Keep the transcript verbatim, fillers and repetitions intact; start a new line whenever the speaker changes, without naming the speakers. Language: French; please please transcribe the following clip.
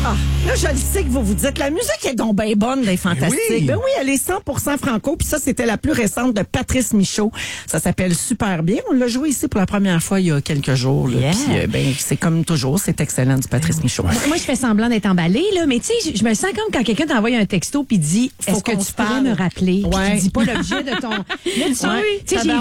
Ah, là, je le sais que vous vous dites, la musique est donc bien bonne, des fantastiques.
Oui.
Ben oui, elle est cent pour cent franco, puis ça, c'était la plus récente de Patrice Michaud. Ça s'appelle Super bien. On l'a joué ici pour la première fois il y a quelques jours. Là.
Yeah.
Puis, euh, ben, c'est comme toujours, c'est excellent du Patrice Michaud.
Moi, moi, je fais semblant d'être emballée, là, mais tu sais, je- je me sens comme quand quelqu'un t'envoie un texto puis dit,
Faut
est-ce que
qu'on
tu
se
pourrais
parle.
me rappeler? Puis
Ouais.
tu dis pas l'objet de ton... Là, tu
Ouais.
tu sais, j'ai